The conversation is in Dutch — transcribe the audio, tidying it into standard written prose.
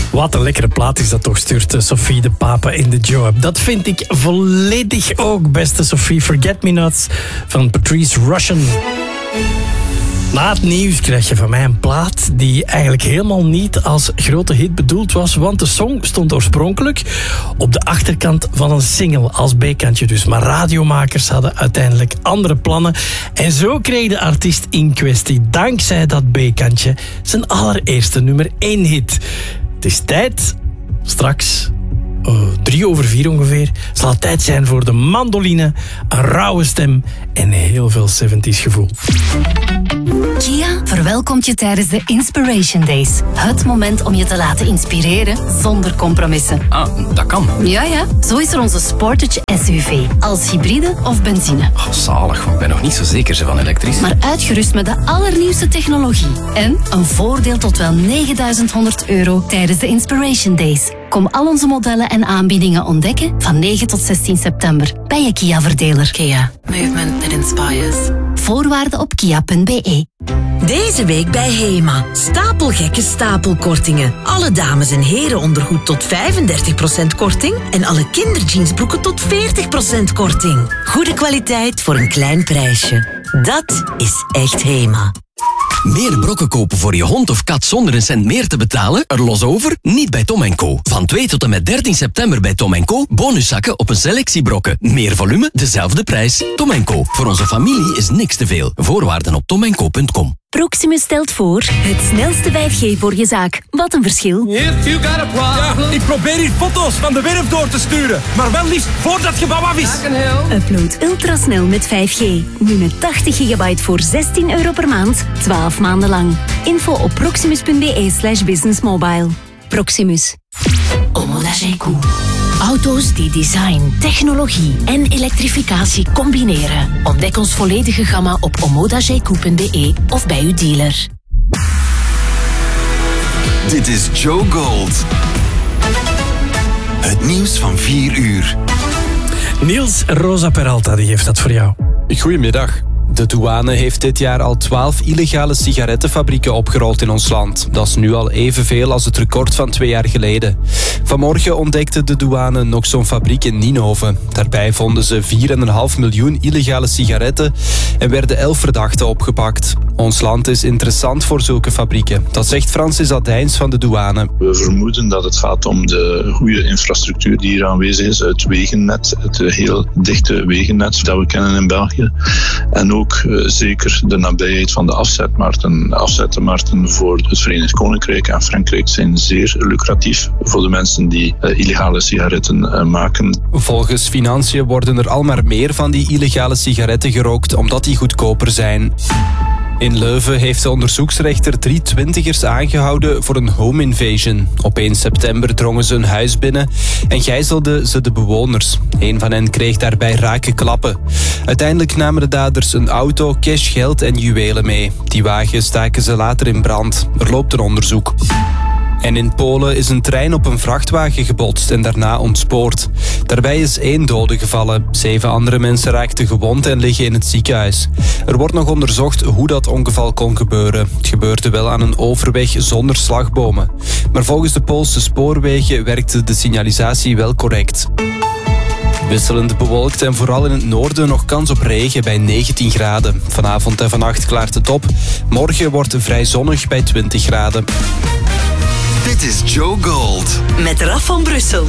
Wat een lekkere plaat is dat toch, stuurt Sophie de Pape in de Joe. Dat vind ik volledig ook, beste Sophie. Forget Me Nots van Patrice Rushen. Na het nieuws krijg je van mij een plaat die eigenlijk helemaal niet als grote hit bedoeld was, want de song stond oorspronkelijk op de achterkant van een single als B-kantje dus. Maar radiomakers hadden uiteindelijk andere plannen en zo kreeg de artiest in kwestie dankzij dat B-kantje zijn allereerste nummer 1 hit. Het is tijd, straks 3:03 ongeveer, zal het tijd zijn voor de mandoline, een rauwe stem en heel veel 70s gevoel. Kia verwelkomt je tijdens de Inspiration Days. Het moment om je te laten inspireren zonder compromissen. Ah, dat kan. Ja, zo is er onze Sportage SUV. Als hybride of benzine. Oh, zalig, want ik ben nog niet zo zeker van elektrisch. Maar uitgerust met de allernieuwste technologie. En een voordeel tot wel €9.100 tijdens de Inspiration Days. Kom al onze modellen en aanbiedingen ontdekken van 9 tot 16 september bij je Kia-verdeler. Kia. Movement that inspires. Voorwaarden op kia.be. Deze week bij HEMA. Stapelgekke stapelkortingen. Alle dames- en herenondergoed tot 35% korting. En alle kinderjeansbroeken tot 40% korting. Goede kwaliteit voor een klein prijsje. Dat is echt HEMA. Meer brokken kopen voor je hond of kat zonder een cent meer te betalen? Er los over? Niet bij Tom & Co. Van 2 tot en met 13 september bij Tom & Co. Bonuszakken op een selectie brokken. Meer volume, dezelfde prijs. Tom & Co. Voor onze familie is niks te veel. Voorwaarden op tomandco.com. Proximus stelt voor het snelste 5G voor je zaak. Wat een verschil. Ja, ik probeer hier foto's van de werf door te sturen. Maar wel liefst voor dat gebouw af is. Upload ultrasnel met 5G. Nu met 80 gigabyte voor €16 per maand. 12 maanden lang. Info op proximus.be/businessmobile. Proximus. Omoda-Gecou. Auto's die design, technologie en elektrificatie combineren. Ontdek ons volledige gamma op omodagecou.be of bij uw dealer. Dit is Joe Gold. Het nieuws van 4 uur. Niels Rosa Peralta, die heeft dat voor jou. Goedemiddag. De douane heeft dit jaar al 12 illegale sigarettenfabrieken opgerold in ons land. Dat is nu al evenveel als het record van 2 jaar geleden. Vanmorgen ontdekte de douane nog zo'n fabriek in Nienhoven. Daarbij vonden ze 4,5 miljoen illegale sigaretten en werden 11 verdachten opgepakt. Ons land is interessant voor zulke fabrieken. Dat zegt Francis Adijns van de douane. We vermoeden dat het gaat om de goede infrastructuur die hier aanwezig is. Het wegennet, het heel dichte wegennet dat we kennen in België. En ook zeker de nabijheid van de afzetmarkten. Afzetmarkten voor het Verenigd Koninkrijk en Frankrijk zijn zeer lucratief voor de mensen die illegale sigaretten maken. Volgens Financiën worden er al maar meer van die illegale sigaretten gerookt omdat die goedkoper zijn. In Leuven heeft de onderzoeksrechter 3 twintigers aangehouden voor een home invasion. Op 1 september drongen ze een huis binnen en gijzelden ze de bewoners. Een van hen kreeg daarbij rake klappen. Uiteindelijk namen de daders een auto, cash, geld en juwelen mee. Die wagen staken ze later in brand. Er loopt een onderzoek. En in Polen is een trein op een vrachtwagen gebotst en daarna ontspoord. Daarbij is 1 dode gevallen. 7 andere mensen raakten gewond en liggen in het ziekenhuis. Er wordt nog onderzocht hoe dat ongeval kon gebeuren. Het gebeurde wel aan een overweg zonder slagbomen. Maar volgens de Poolse spoorwegen werkte de signalisatie wel correct. Wisselend bewolkt en vooral in het noorden nog kans op regen bij 19 graden. Vanavond en vannacht klaart het op. Morgen wordt het vrij zonnig bij 20 graden. Dit is Joe Gold. Met Raf van Brussel.